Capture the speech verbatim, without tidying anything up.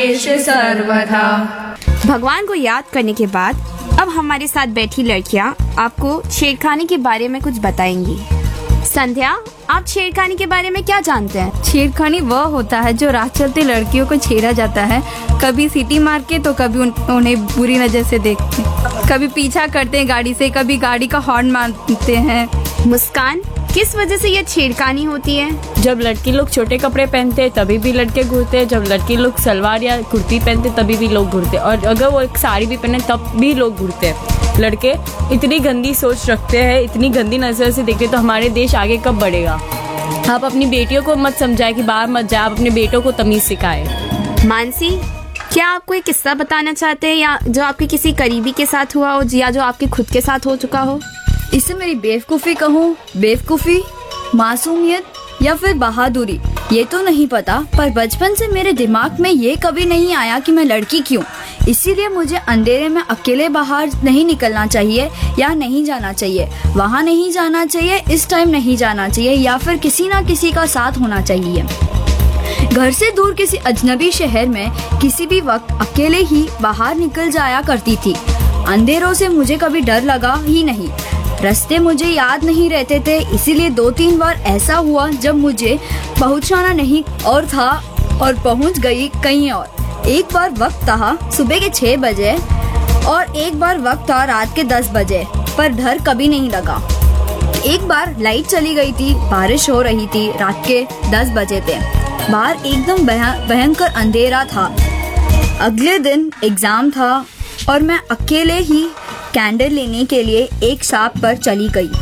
देश सर्वथा। भगवान को याद करने के बाद अब हमारे साथ बैठी लड़कियां आपको छेड़खानी के बारे में कुछ बताएंगी। संध्या, आप छेड़खानी के बारे में क्या जानते हैं? छेड़खानी वह होता है जो राह चलती लड़कियों को छेड़ा जाता है, कभी सीटी मार के तो कभी उन, उन्हें बुरी नजर से देखते, कभी पीछा करते हैं गाड़ी से, कभी गाड़ी का हॉर्न मारते हैं। मुस्कान, किस वजह से ये छेड़खानी होती है? जब लड़की लोग छोटे कपड़े पहनते हैं तभी भी लड़के घूरते हैं, जब लड़की लोग सलवार या कुर्ती पहनते तभी भी लोग घूरते हैं, और अगर वो एक साड़ी भी पहने तब भी लोग घूरते हैं। लड़के इतनी गंदी सोच रखते हैं, इतनी गंदी नजर से देखते, तो हमारे देश आगे कब बढ़ेगा? आप अपनी बेटियों को मत समझाए कि बाहर मत जाए, आप अपने बेटों को तमीज सिखाए। मानसी, क्या आप कोई किस्सा बताना चाहते हैं या जो आपके किसी करीबी के साथ हुआ हो या जो आपके खुद के साथ हो चुका हो? इसे मेरी बेवकूफ़ी कहूँ, बेवकूफ़ी, मासूमियत या फिर बहादुरी, ये तो नहीं पता, पर बचपन से मेरे दिमाग में ये कभी नहीं आया कि मैं लड़की क्यों, इसीलिए मुझे अंधेरे में अकेले बाहर नहीं निकलना चाहिए या नहीं जाना चाहिए, वहाँ नहीं जाना चाहिए, इस टाइम नहीं जाना चाहिए, या फिर किसी ना किसी का साथ होना चाहिए। घर से दूर किसी अजनबी शहर में किसी भी वक्त अकेले ही बाहर निकल जाया करती थी। अंधेरों से मुझे कभी डर लगा ही नहीं। रास्ते मुझे याद नहीं रहते थे, इसीलिए दो तीन बार ऐसा हुआ जब मुझे पहुंचाना नहीं और था और पहुंच गई कहीं और। एक बार वक्त था सुबह के छह बजे और एक बार वक्त था रात के दस बजे, पर डर कभी नहीं लगा। एक बार लाइट चली गई थी, बारिश हो रही थी, रात के दस बजे थे, बाहर एकदम भयंकर अंधेरा था। अगले दिन एग्जाम था और मैं अकेले ही कैंडल लेने के लिए एक शॉप पर चली गई।